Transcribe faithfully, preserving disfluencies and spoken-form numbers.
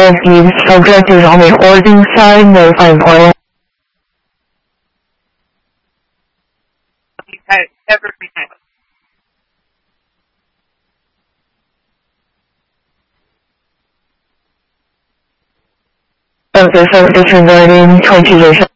if the subject is on the hoarding side, notifying Portland. Every time. Okay, so it's regarding twenty days.